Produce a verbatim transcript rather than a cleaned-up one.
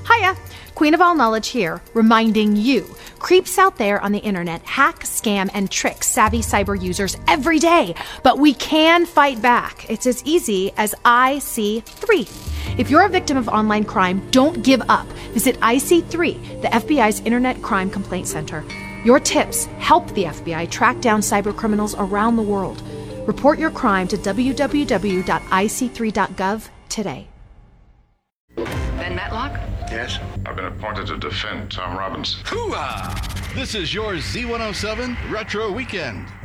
Hiya! Queen of All Knowledge here, reminding you, creeps out there on the internet hack, scam, and trick savvy cyber users every day. But we can fight back. It's as easy as I C three. If you're a victim of online crime, don't give up. Visit I C three, the F B I's Internet Crime Complaint Center. Your tips help the F B I track down cyber criminals around the world. Report your crime to w w w dot i c three dot gov today. Ben Matlock? Yes? I've been appointed to defend Tom Robbins. Hoo-ah! This is your Z one oh seven Retro Weekend.